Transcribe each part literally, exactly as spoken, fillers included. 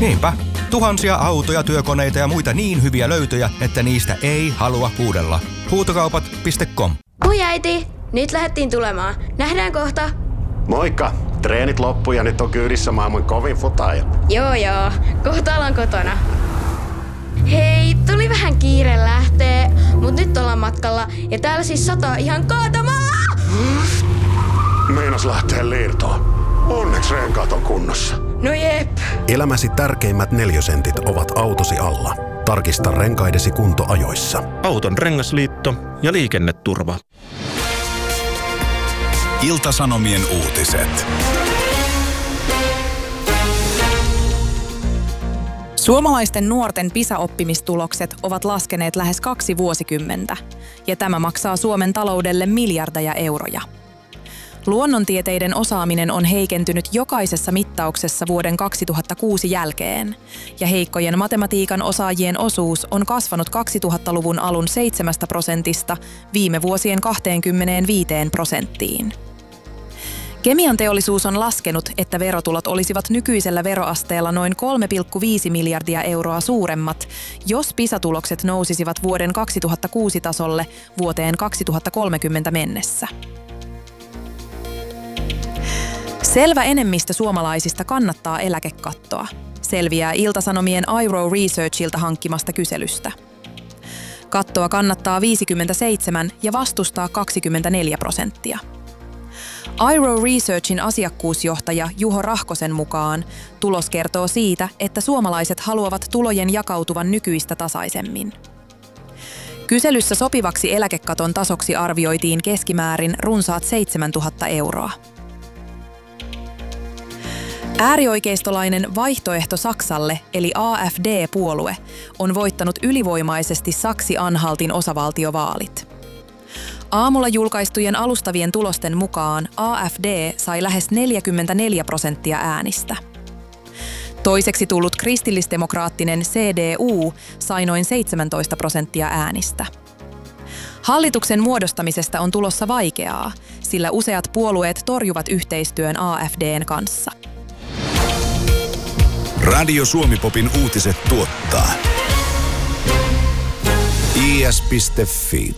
Niinpä. Tuhansia autoja, työkoneita ja muita niin hyviä löytöjä, että niistä ei halua huudella. Huutokaupat piste com. Moi äiti, nyt lähdettiin tulemaan. Nähdään kohta. Moikka. Treenit loppu ja nyt on kyydissä maailman kovin futaaja. Joo joo, kohta ollaan kotona. Hei, tuli vähän kiire lähtee, mut nyt ollaan matkalla ja täällä siis sataa ihan kaatamalla. Meinas lähtee liirtoon. Onneksi renkaat on kunnossa. No jep. Elämäsi tärkeimmät neliösentit ovat autosi alla. Tarkista renkaidesi kunto ajoissa. Auton rengasliitto ja liikenneturva. Ilta-Sanomien uutiset. Suomalaisten nuorten PISA-oppimistulokset ovat laskeneet lähes kaksi vuosikymmentä, ja tämä maksaa Suomen taloudelle miljardeja euroja. Luonnontieteiden osaaminen on heikentynyt jokaisessa mittauksessa vuoden kaksituhattakuusi jälkeen, ja heikkojen matematiikan osaajien osuus on kasvanut kaksituhattaluvun alun seitsemästä prosentista viime vuosien kaksikymmentäviisi prosenttiin. Kemian teollisuus on laskenut, että verotulot olisivat nykyisellä veroasteella noin kolme pilkku viisi miljardia euroa suuremmat, jos PISA-tulokset nousisivat vuoden kaksituhattakuusi tasolle vuoteen kaksituhattakolmekymmentä mennessä. Selvä enemmistö suomalaisista kannattaa eläkekattoa, selviää Ilta-Sanomien I R O Researchilta hankkimasta kyselystä. Kattoa kannattaa viisikymmentäseitsemän ja vastustaa kaksikymmentäneljä prosenttia. I R O Researchin asiakkuusjohtaja Juho Rahkosen mukaan tulos kertoo siitä, että suomalaiset haluavat tulojen jakautuvan nykyistä tasaisemmin. Kyselyssä sopivaksi eläkekaton tasoksi arvioitiin keskimäärin runsaat seitsemäntuhatta euroa. Äärioikeistolainen Vaihtoehto Saksalle eli A F D-puolue on voittanut ylivoimaisesti Saksi-Anhaltin osavaltiovaalit. Aamulla julkaistujen alustavien tulosten mukaan A F D sai lähes neljäkymmentäneljä prosenttia äänistä. Toiseksi tullut kristillisdemokraattinen C D U sai noin seitsemäntoista prosenttia äänistä. Hallituksen muodostamisesta on tulossa vaikeaa, sillä useat puolueet torjuvat yhteistyön A F D:n kanssa. Radio Suomi-popin uutiset tuottaa I S piste F I.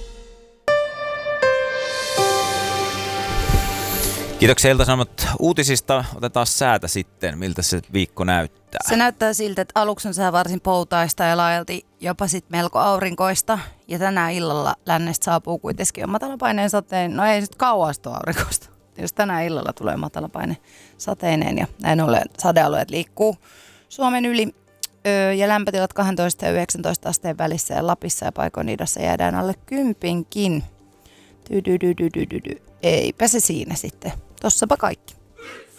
Kiitoksia Ilta-Sanomat uutisista. Otetaan säätä sitten. Miltä se viikko näyttää? Se näyttää siltä, että aluksi on sää varsin poutaista ja laajalti jopa sit melko aurinkoista. Ja tänään illalla lännestä saapuu kuitenkin jo matalapaineen sateen. No ei nyt kauasta aurinkoista. Jos tänään illalla tulee matalapaine sateineen ja näin ollen sadealueet liikkuu Suomen yli öö, ja lämpötilat kaksitoista ja yhdeksäntoista asteen välissä ja Lapissa ja paikoin idässä jäädään alle kympinkin. Eipä se siinä sitten. Tossapa kaikki.